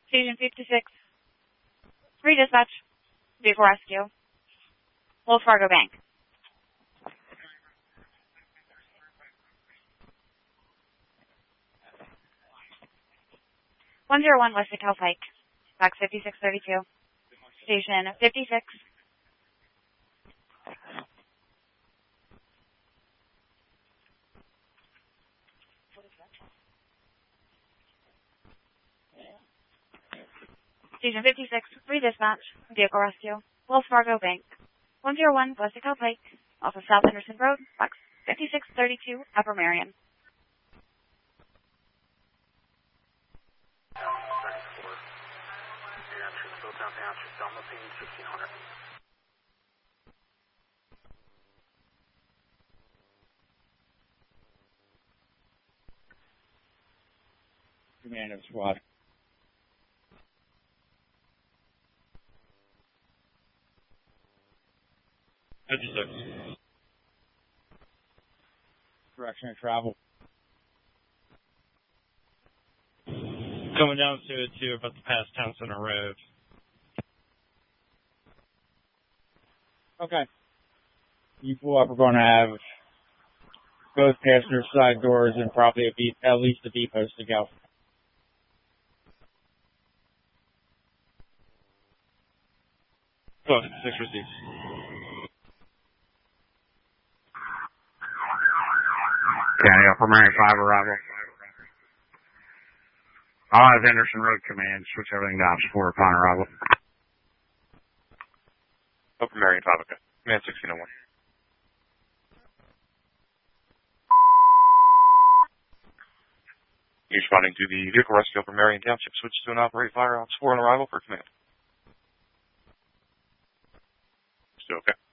Station 56. 3 dispatch. Vehicle rescue. Wells Fargo Bank. 101 West DeKalb Pike. Box 5632. Station 56. Station 56, 3 dispatch, vehicle rescue, Wells Fargo Bank, 101 West DeKalb Pike, off of South Henderson Road, box 5632, Upper Marion. Command of SWAT. Direction of travel. Coming down to about to pass Town Center Road. Okay. You pull up, we're going to have both passenger side doors and probably at least a B post to go. Close, 6 receipts. County Upper Marion 5 arrival. I'll have Henderson Road Command switch everything to op support upon arrival. Upper Marion 5, okay. Command 1601. You're responding to the vehicle rescue Upper Marion Township. Switch to an operate fire ops 4 on arrival for command. Still okay.